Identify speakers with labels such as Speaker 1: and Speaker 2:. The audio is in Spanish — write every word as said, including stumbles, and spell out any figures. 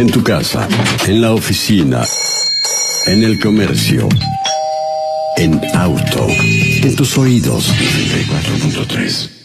Speaker 1: En tu casa, en la oficina, en el comercio, en auto, en tus oídos. noventa y cuatro punto tres.